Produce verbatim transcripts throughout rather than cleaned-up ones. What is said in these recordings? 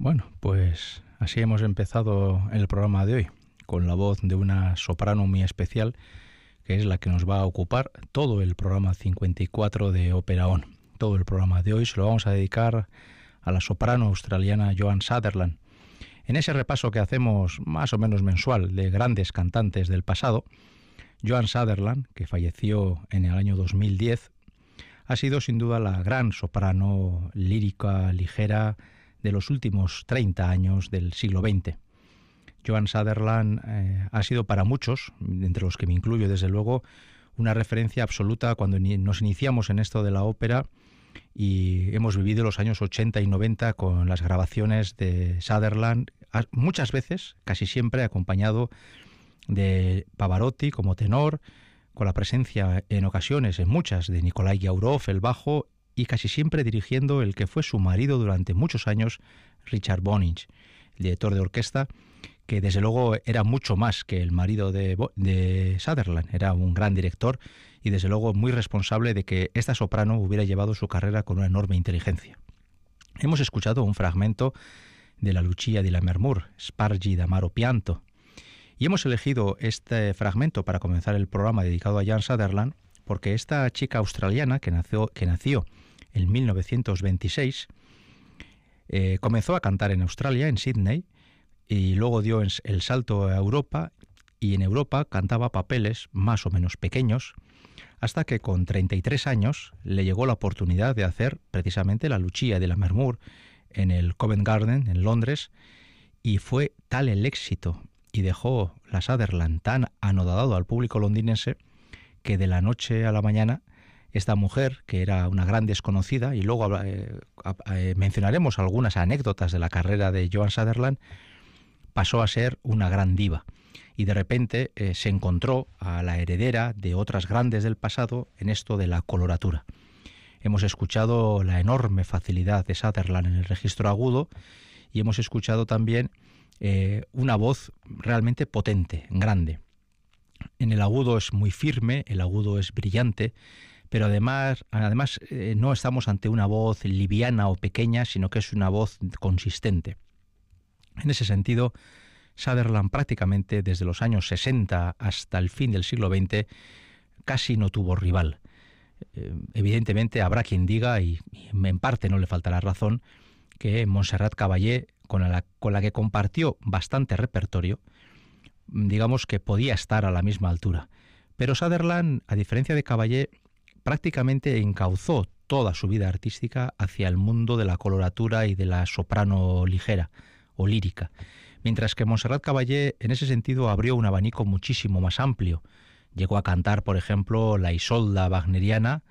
Bueno, pues así hemos empezado el programa de hoy, con la voz de una soprano muy especial, que es la que nos va a ocupar todo el programa cincuenta y cuatro de Ópera On. Todo el programa de hoy se lo vamos a dedicar a la soprano australiana Joan Sutherland. En ese repaso que hacemos más o menos mensual de grandes cantantes del pasado, Joan Sutherland, que falleció en el año dos mil diez, ha sido sin duda la gran soprano lírica, ligera, de los últimos treinta años del siglo veinte. Joan Sutherland eh, ha sido para muchos, entre los que me incluyo desde luego, una referencia absoluta cuando nos iniciamos en esto de la ópera y hemos vivido los años ochenta y noventa con las grabaciones de Sutherland, muchas veces, casi siempre acompañado de Pavarotti como tenor, con la presencia en ocasiones, en muchas, de Nikolai Yaurov, el bajo, y casi siempre dirigiendo el que fue su marido durante muchos años, Richard Bonynge, el director de orquesta, que desde luego era mucho más que el marido de, de Sutherland, era un gran director y desde luego muy responsable de que esta soprano hubiera llevado su carrera con una enorme inteligencia. Hemos escuchado un fragmento de la Lucia di Lammermoor, Spargi d'amaro pianto, y hemos elegido este fragmento para comenzar el programa dedicado a Joan Sutherland porque esta chica australiana que nació, que nació en mil novecientos veintiséis eh, comenzó a cantar en Australia, en Sydney, y luego dio el salto a Europa, y en Europa cantaba papeles más o menos pequeños, hasta que con treinta y tres años le llegó la oportunidad de hacer precisamente la Lucia di Lammermoor en el Covent Garden, en Londres, y fue tal el éxito y dejó la Sutherland tan anodado al público londinense que de la noche a la mañana esta mujer, que era una gran desconocida, y luego eh, eh, mencionaremos algunas anécdotas de la carrera de Joan Sutherland, pasó a ser una gran diva. Y de repente eh, se encontró a la heredera de otras grandes del pasado en esto de la coloratura. Hemos escuchado la enorme facilidad de Sutherland en el registro agudo y hemos escuchado también eh, una voz realmente potente, grande. En el agudo es muy firme, el agudo es brillante, pero además, además eh, no estamos ante una voz liviana o pequeña, sino que es una voz consistente. En ese sentido, Sutherland prácticamente desde los años sesenta hasta el fin del siglo veinte casi no tuvo rival. Eh, evidentemente habrá quien diga, y, y en parte no le faltará razón, que Montserrat Caballé, con la, con la que compartió bastante repertorio, digamos que podía estar a la misma altura. Pero Sutherland, a diferencia de Caballé, prácticamente encauzó toda su vida artística hacia el mundo de la coloratura y de la soprano ligera o lírica, mientras que Montserrat Caballé en ese sentido abrió un abanico muchísimo más amplio. Llegó a cantar, por ejemplo, la Isolda wagneriana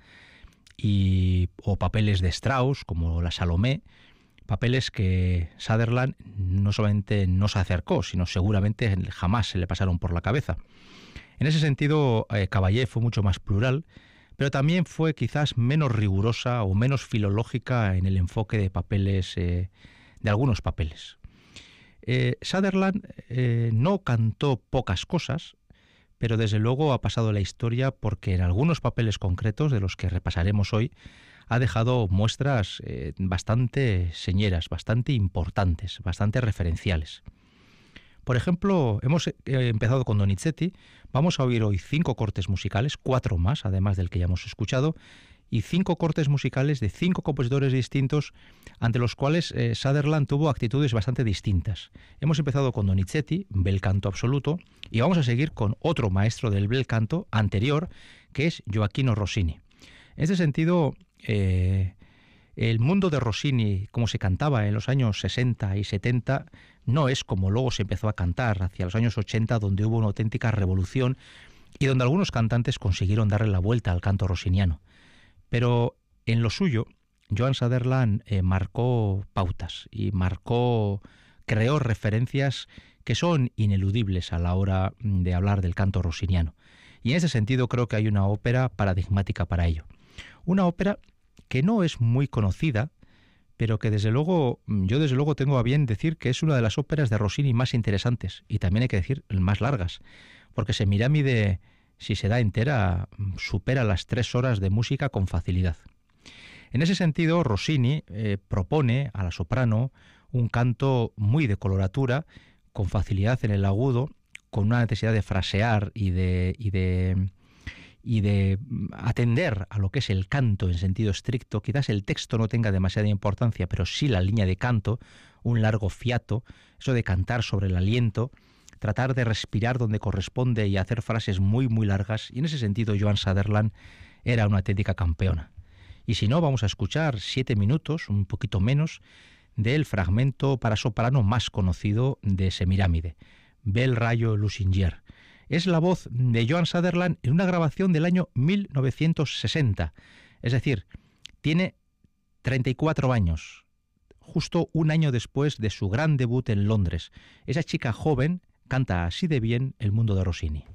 y, o papeles de Strauss, como la Salomé, papeles que Sutherland no solamente no se acercó, sino seguramente jamás se le pasaron por la cabeza. En ese sentido, eh, Caballé fue mucho más plural, pero también fue quizás menos rigurosa o menos filológica en el enfoque de papeles, eh, de algunos papeles. Eh, Sutherland eh, no cantó pocas cosas, pero desde luego ha pasado la historia porque en algunos papeles concretos de los que repasaremos hoy ha dejado muestras eh, bastante señeras, bastante importantes, bastante referenciales. Por ejemplo, hemos eh, empezado con Donizetti, vamos a oír hoy cinco cortes musicales, cuatro más, además del que ya hemos escuchado, y cinco cortes musicales de cinco compositores distintos ante los cuales eh, Sutherland tuvo actitudes bastante distintas. Hemos empezado con Donizetti, bel canto absoluto, y vamos a seguir con otro maestro del bel canto anterior, que es Gioachino Rossini. En este sentido, eh, el mundo de Rossini, como se cantaba en los años sesenta y setenta, no es como luego se empezó a cantar hacia los años ochenta, donde hubo una auténtica revolución y donde algunos cantantes consiguieron darle la vuelta al canto rossiniano. Pero en lo suyo, Joan Sutherland eh, marcó pautas y marcó, creó referencias que son ineludibles a la hora de hablar del canto rossiniano. Y en ese sentido creo que hay una ópera paradigmática para ello. Una ópera que no es muy conocida, pero que desde luego, yo desde luego tengo a bien decir que es una de las óperas de Rossini más interesantes y también hay que decir más largas, porque Semiramide, si se da entera, supera las tres horas de música con facilidad. En ese sentido, Rossini eh, propone a la soprano un canto muy de coloratura, con facilidad en el agudo, con una necesidad de frasear y de, y de, y de atender a lo que es el canto en sentido estricto. Quizás el texto no tenga demasiada importancia, pero sí la línea de canto, un largo fiato, eso de cantar sobre el aliento, tratar de respirar donde corresponde y hacer frases muy, muy largas. Y en ese sentido Joan Sutherland era una auténtica campeona. Y si no, vamos a escuchar siete minutos, un poquito menos, del fragmento para soprano más conocido de Semiramide, Bel Rayo Lusinger. Es la voz de Joan Sutherland en una grabación del año mil novecientos sesenta, es decir, tiene treinta y cuatro años, justo un año después de su gran debut en Londres. Esa chica joven canta así de bien El mundo de Rossini.